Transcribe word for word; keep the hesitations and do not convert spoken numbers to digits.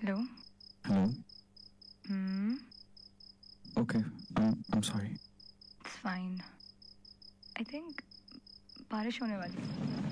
Hello. Hello. Hmm. Okay, I am sorry. It's fine. I think बारिश होने वाली है।